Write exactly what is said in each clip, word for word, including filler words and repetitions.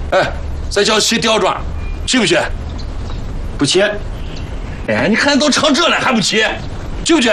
哎，再叫骑吊装，去不去？ 不去。 哎，你看都成这了还不去，去不去？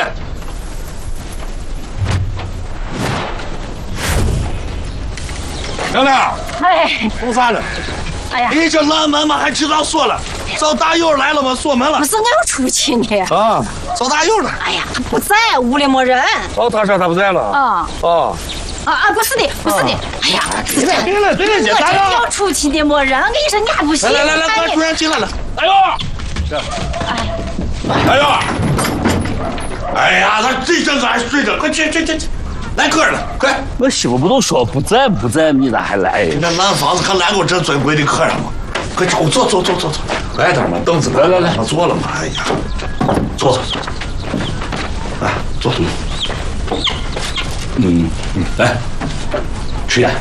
亮亮， 哎， 弄啥呢？ 哎呀， 你这拦门嘛还知道锁了？赵大佑来了吗？锁门了。 不是我要出去呢。 啊，赵大佑呢？ 哎呀，他不在，屋里没人。 哦，他说他不在了。 啊。 哦。 啊啊，不是的，不是的。哎呀， 对了对了对了， 我真要出去的，没人。我跟你说，你还不信？ 来来来来，快主任进来了。大佑。这。哎。大佑。哎呀，他这阵子还睡着，快去去去去。来客人了，快！ 我媳妇不都说不在不在，你咋还来？ 那烂房子可拦过这尊贵的客人吗？快找我坐坐坐坐坐，来点嘛，凳子来来来，我坐了嘛，哎呀，坐坐坐，来坐。 嗯嗯，来吃烟。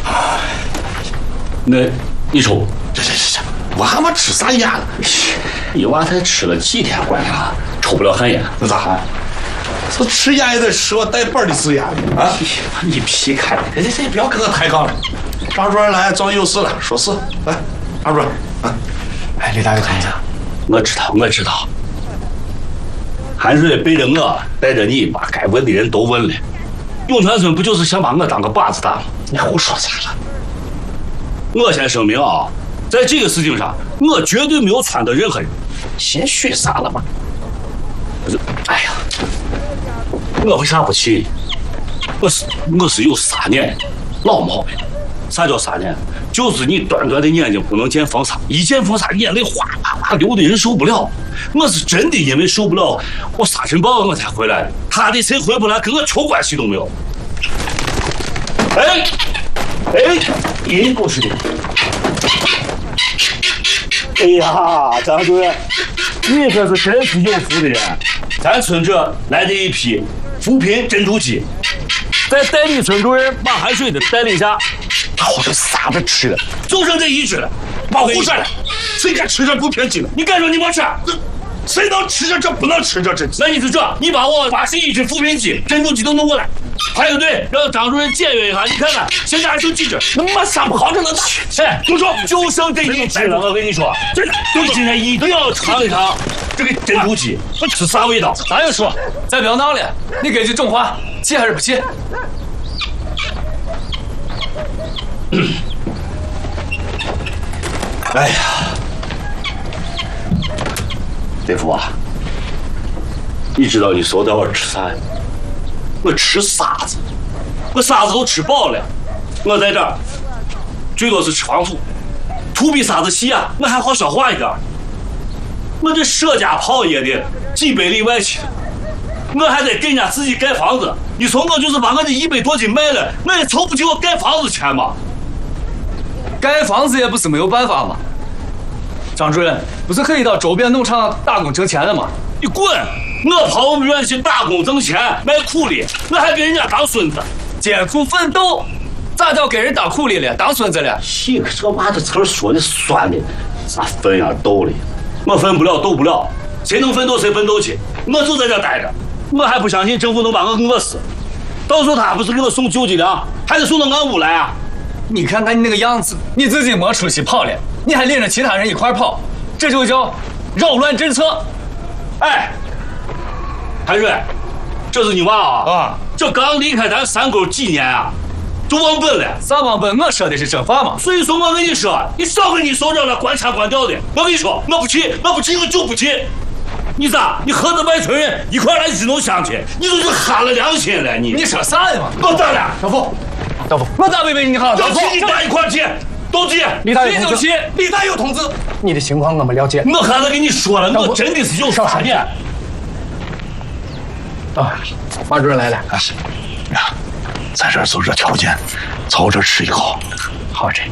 那你抽？ 这这这这，我还没吃啥烟了。 你娃才吃了几天管啥？抽不了旱烟， 那咋？这吃烟也得说带本的字眼啊！ 你皮开！ 这这这，不要跟我抬杠了。张主任来找你有事了，说事。来，张主任啊！哎，李大爷同志， 我知道，我知道。韩瑞背着我，带着你，把该问的人都问了。永泉村不就是想把我当个靶子弹吗？ 你胡说啥了？ 我先声明啊，在这个事情上，我绝对没有撺掇任何人。 先学啥了吧？ 不是，哎呀。我为啥不去？我是我是有啥念，老毛病。啥叫啥念？就是你端端的眼睛不能见风沙，一见风沙眼泪哗哗哗流的人受不了。我是真的因为受不了，我沙尘暴我才回来的。他的谁回不来跟我球关系都没有。哎哎，你过去的。哎呀，张主任，你可是真是有福的人。咱村这来的一批扶贫珍珠鸡，在代理村主任马寒水的带领下， 我这啥都吃了， 就剩这一只了。 保护着了，谁敢吃这扶贫鸡了？ 你敢说你没吃？ 谁能吃着这不能吃着这？ 那你是这，你把我八十一只扶贫鸡、珍珠鸡都弄过来，排个队，让张主任检阅一下。你看看，现在还剩几只？ 他妈啥不好着呢？ 哎，就说就剩这一只了。我跟你说，真的，你今天一定要尝一尝这个珍珠鸡是啥味道。 咱又说，再不要闹了，你给句重话，去还是不去？ 嗯。哎呀。 大夫啊，你知道你说的我吃啥呀？我吃沙子，我沙子都吃饱了。我在这儿最多是吃黄土，土比沙子细啊，我还好消化一点。我这舍家泡爷的几百里外去，我还得给人家自己盖房子。你说我就是把我的一百多斤卖了，我也凑不起我盖房子钱嘛。 盖房子也不是没有办法嘛。张主任不是可以到周边农场打工挣钱的吗？ 你滚！我跑不愿去打工挣钱卖苦力，我还给人家当孙子。 艰苦奋斗，咋叫给人当苦力了，当孙子了？ 你这娃这词儿说的酸的，咋分呀斗哩？我分不了斗不了，谁能奋斗谁奋斗去。我就在这待着，我还不相信政府能把我饿死。到时候他不是给我送救济粮，还得送到俺屋来啊！ 你看看你那个样子，你自己没出息跑了，你还领着其他人一块跑，这就叫扰乱政策。 哎，韩瑞，这是你娃啊！啊，这刚离开咱山沟几年啊，就忘本了。 啥忘本？我说的是真话嘛。 所以说我跟你说，你少跟你说这了关腔关调的。我跟你说，我不去，我不去，我就不去。你咋？你和着外村人一块来聚农乡亲，你都是哈了良心了你。 你说啥呀嘛？ 我咋了？ 小付，小付，我咋没为你好？ 要去你俩一块去，都去。 李大友同志， 李大友同志， 你的情况我们了解。 我刚才跟你说了，我真的是有啥呢？ 啊，马主任来了。 啊，在这儿就这条件，凑着吃一口。 好吃。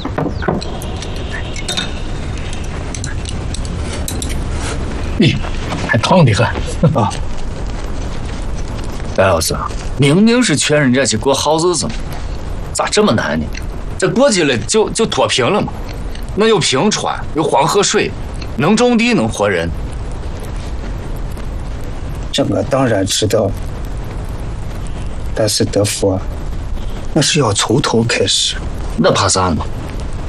你还烫的很啊！白老师，明明是劝人家去过好日子嘛，咋这么难呢？这过去了就就脱贫了嘛？那有平川，有黄河水，能种地能活人。 这我当然知道，但是德福，那是要从头开始。 那怕啥嘛？